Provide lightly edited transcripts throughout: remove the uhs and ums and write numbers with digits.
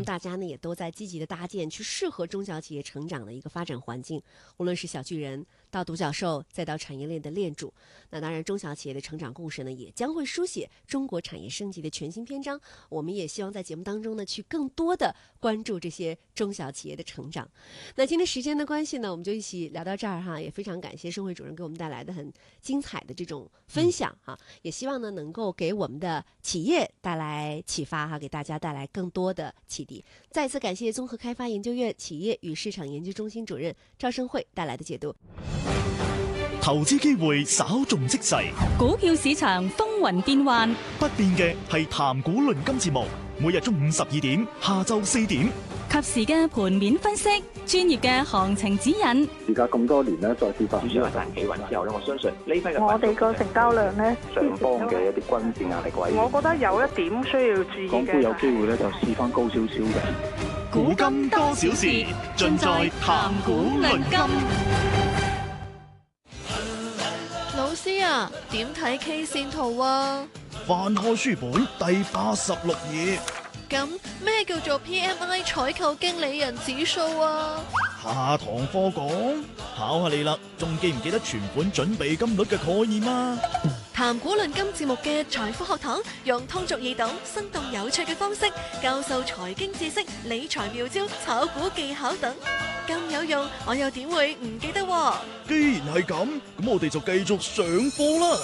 大家呢也都在积极的搭建去适合中小企业成长的一个发展环境，无论是小巨人到独角兽，再到产业链的链主。那当然，中小企业的成长故事呢，也将会书写中国产业升级的全新篇章。我们也希望在节目当中呢，去更多的关注这些中小企业的成长。那今天时间的关系呢，我们就一起聊到这儿哈，也非常感谢盛会主任给我们带来的很精彩的这种分享哈，也希望呢能够给我们的企业带来启发哈，给大家带来更多的启迪。再次感谢综合开发研究院企业與市場研究中心主任趙盛會帶來的解讀。 投資機會稍縱即逝， 股票市場風雲變幻， 不變嘅係談股論金節目，每日中午12點，下晝4點， 及時嘅盤面分析，專業嘅行情指引。 而家咁多年咧，再跌翻主要係彈企穩之後咧，我相信呢批嘅我哋個成交量咧， 上方嘅一啲均線壓力位， 我覺得有一點需要注意嘅。 港股有機會咧就試翻高少少嘅。 古今多少事，盡在談股論金。 老師啊，點睇 K 線圖啊？ 翻開書本第86頁。 咁咩叫做 PMI 採購經理人指數啊？ 下堂課講，考下你啦，仲記唔記得存款準備金率嘅概念啊？ 談股論金節目嘅財富學堂，用通俗易懂、生動有趣嘅方式教授財經知識、理財妙招、炒股技巧等，咁有用，我又點會唔記得喎？ 既然係咁，咁我哋就繼續上課啦。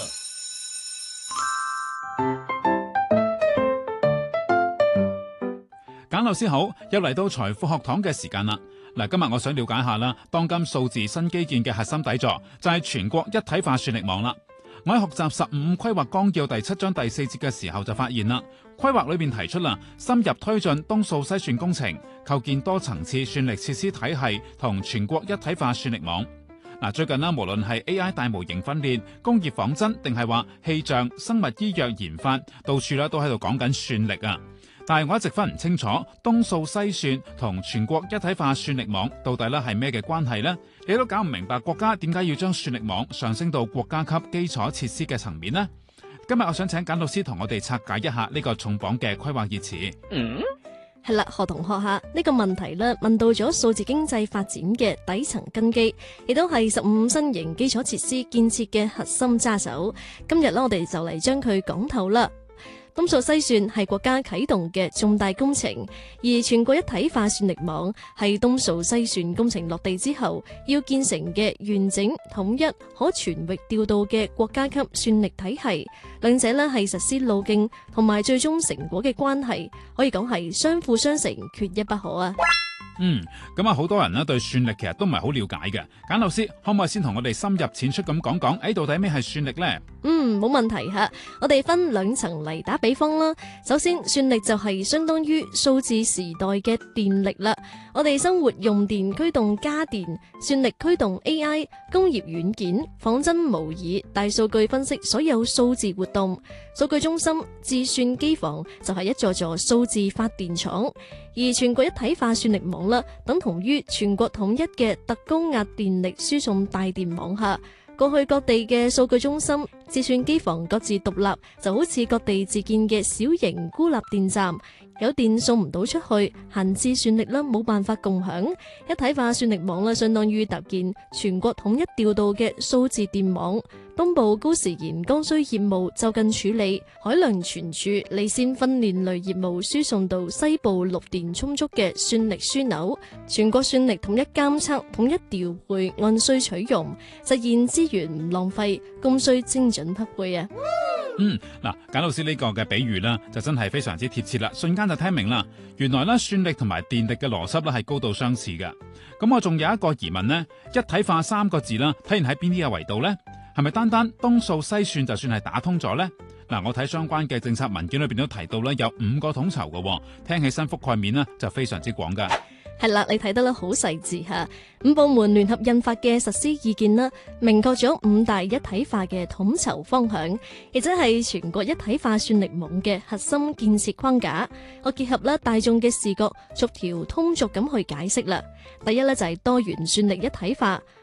簡老師好，又嚟到財富學堂嘅時間啦。嗱，今日我想了解下啦，當今數字新基建嘅核心底座就係全國一體化算力網啦。我喺學習15規劃綱要第7章第4節嘅時候就發現啦，規劃裏邊提出啦，深入推進東數西算工程，構建多層次算力設施體系同全國一體化算力網。嗱，最近啦，無論係 AI 大模型訓練、工業仿真，定係話氣象、生物醫藥研發，到處啦都喺度講緊算力啊。但係我一直分唔清楚東數西算同全國一體化算力網到底咧係咩嘅關係呢？你都搞唔明白國家點解要將算力網上升到國家級基礎設施嘅層面呢？今日我想請簡老師同我哋拆解一下呢個重磅嘅規劃熱詞。 係啦，學同學下呢個問題呢，問到咗數字經濟發展嘅底層根基，亦都係15新型基礎設施建設嘅核心揸手。今日呢，我哋就嚟將佢講透啦。東數西算係國家啟動嘅重大工程，而全國一體化算力網係東數西算工程落地之後要建成嘅完整、統一、可全域調度嘅國家級算力體系。兩者呢係實施路徑同埋最終成果嘅關係，可以講係相輔相成，缺一不可啊！ 咁啊，好多人呢對算力其實都唔係好了解嘅。簡老師可唔可以先同我哋深入淺出咁講講，到底咩係算力呢？ 冇問題吓。我哋分兩層嚟打比方啦。首先，算力就係相當於數字時代嘅電力啦。我哋生活用電驅動家電，算力驅動 AI、工業軟件、仿真模擬、大數據分析所有數字活動。數據中心、智算機房就係一座座數字發電廠，而全國一體化算力網啦，等同於全國統一嘅特高壓電力輸送大電網下。過去各地嘅數據中心、智算機房各自獨立，就好似各地自建嘅小型孤立電站，有電送唔到出去，閒置算力啦冇辦法共享。一體化算力網啦，相當於搭建全國統一調度嘅數字電網。東部高時延剛需業務就近處理，海量存儲、離線訓練類業務輸送到西部綠電充足嘅算力樞紐，全國算力統一監測、統一調配，按需取用，實現資源唔浪費，供需精準匹配啊！ 嗱，簡老師呢個嘅比喻啦，就真係非常之貼切啦，瞬間就聽明啦。原來咧算力同埋電力嘅邏輯咧係高度相似嘅。咁我仲有一個疑問呢，一體化3個字啦，體現喺邊啲嘅維度呢？係咪單單東數西算就算係打通咗呢？嗱，我睇相關嘅政策文件裏邊都提到咧，有5個統籌嘅，聽起身覆蓋面呢就非常之廣噶。 係啦，你睇得咧好細緻吓，5部門聯合印發嘅實施意見啦，明確咗5大一體化嘅統籌方向，亦即係全國一體化算力網嘅核心建設框架。我結合啦大眾嘅視覺，逐條通俗咁去解釋啦。第一咧就係多元算力一體化。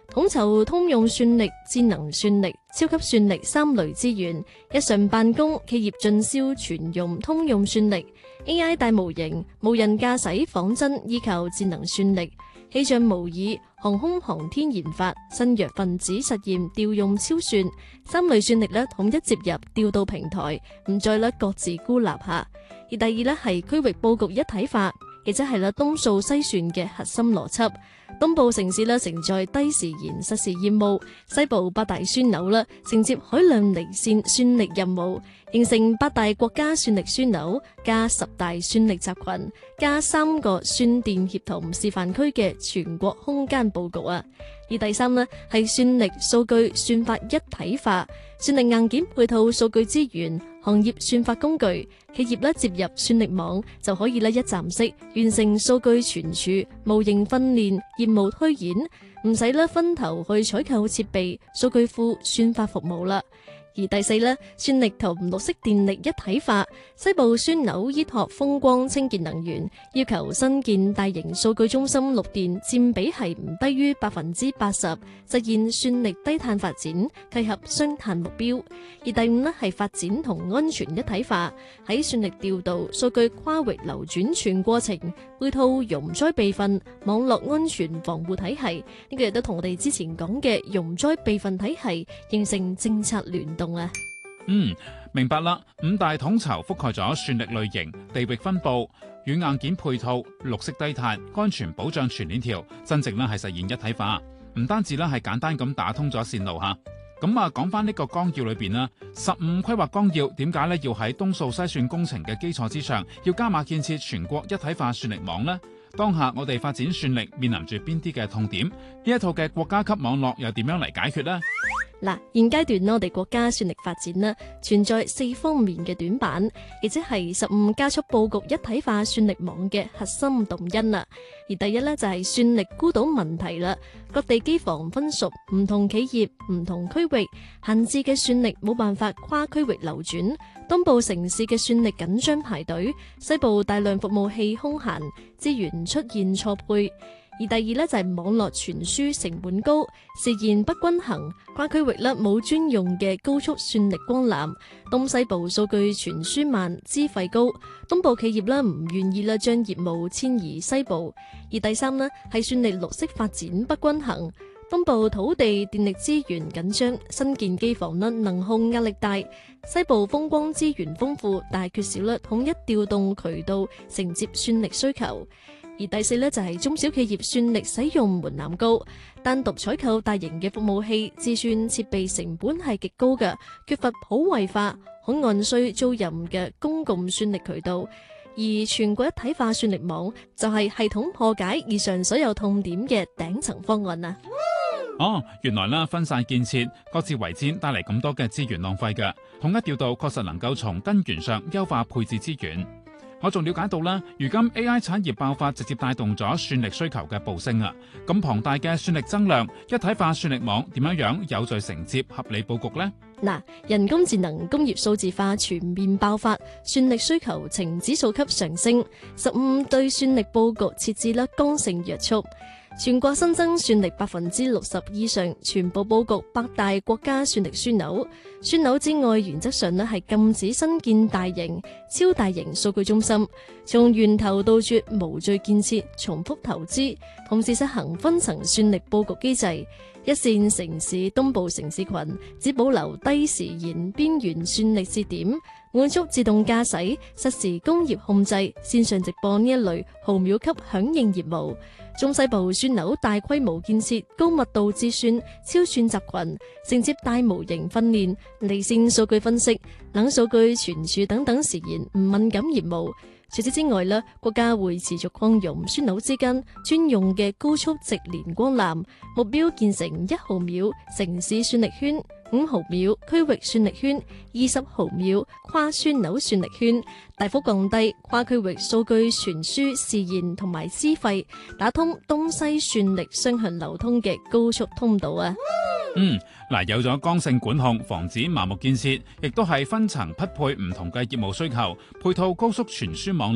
統籌通用算力、智能算力、超級算力3類資源，日常辦公、企業進銷全用通用算力。AI 大模型、無人駕駛仿真依靠智能算力。氣象模擬、航空航天研發、新藥分子實驗調用超算3類算力統一接入調度平台，唔再各自孤立下。而第二係區域佈局一體化，亦即係東數西算嘅核心邏輯。東部城市承載低時延實時業務，西部8大樞紐承接海量離線算力任務，形成8大國家算力樞紐加10大算力集群加3個算電協同示範區嘅全國空間佈局啊。而第三係算力數據算法一體化，算力硬件配套數據資源、行業算法工具，企業接入算力網就可以一站式完成數據存儲、模型訓練、業務推演，唔使分頭去採購設備、數據庫、算法服務啦。而第四算力同綠色電力一體化，西部樞紐依託風光清潔能源，要求新建大型數據中心綠電佔比係唔低於80%，實現算力低碳發展，契合雙碳目標。而第五係發展同安全一體化，喺算力調度、數據跨域流轉全過程，配套容災備份、網絡安全防護體系，呢個亦都同我哋之前講嘅容災備份體系形成政策聯動。 明白啦。5大統籌覆蓋咗算力類型、地域分佈、軟硬件配套、綠色低碳、安全保障全鏈條，真正係實現一體化。唔單止係簡單咁打通咗線路吓。咁講翻呢個綱要裏邊啦，15規劃綱要點解要喺東數西算工程嘅基礎之上，要加碼建設全國一體化算力網呢？當下我哋發展算力面臨住邊啲嘅痛點？呢一套嘅國家級網絡又點樣嚟解決呢？ 現階段我哋國家算力發展存在4方面嘅短板，亦即係15加速佈局一體化算力網嘅核心動因啦。而第一就係算力孤島問題啦，各地機房分屬唔同企業、唔同區域，閒置嘅算力冇辦法跨區域流轉，東部城市嘅算力緊張排隊，西部大量服務器空閒，資源出現錯配。而第二就係網絡傳輸成本高，時延不均衡，跨區域冇專用嘅高速算力光纜，東西部數據傳輸慢，資費高，東部企業唔願意將業務遷移西部。而第三係算力綠色發展不均衡，東部土地電力資源緊張，新建機房能控壓力大，西部風光資源豐富，但係缺少統一調動渠道承接算力需求。而第四就係中小企業算力使用門檻高，單獨採購大型嘅服務器，自算設備成本係極高嘅，缺乏普惠化，可按需租賃嘅公共算力渠道。而全國一體化算力網就係系統破解以上所有痛點嘅頂層方案啊！ 原來分散建設，各自為戰，帶嚟咁多嘅資源浪費嘅，統一調度確實能夠從根源上優化配置資源。我仲了解到啦，如今 AI 產業爆發，直接帶動咗算力需求嘅暴升啊！咁龐大嘅算力增量，一體化算力網點樣有序承接、合理佈局呢？ 人工智能、工業數字化全面爆發，算力需求呈指數級上升，15對算力佈局設置剛性約束。全國新增算力60%以上，全部佈局8大國家算力樞紐。樞紐之外，原則上係禁止新建大型、超大型數據中心，從源頭杜絕無序建設、重複投資，同時實行分層算力佈局機制。一線城市東部城市群只保留低時延邊緣算力節點，滿足自動駕駛、實時工業控制、線上直播呢一類毫秒級響應業務。中西部樞紐大規模建設高密度自算、超算集群，承接大模型訓練、離線數據分析、冷數據存儲等等時延唔敏感業務。除此之外國家會持續擴容樞紐之間專用嘅高速直連光纜，目標建成1毫秒城市算力圈、5毫秒區域算力圈、20毫秒跨樞紐算力圈，大幅降低跨區域數據傳輸時延同埋資費，打通東西算力雙向流通嘅高速通道啊！ 有咗剛性管控，防止盲目建設，亦都係分層匹配唔同嘅業務需求，配套高速傳輸網絡，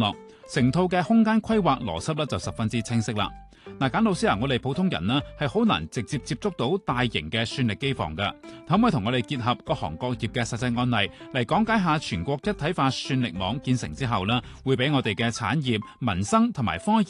成套嘅空間規劃邏輯咧就十分之清晰啦。嗱，簡老師啊，我哋普通人呢係好難直接接觸到大型嘅算力機房嘅，可唔可以同我哋結合各行各業嘅實際案例嚟講解下全國一體化算力網建成之後呢，會俾我哋嘅產業、民生同埋科研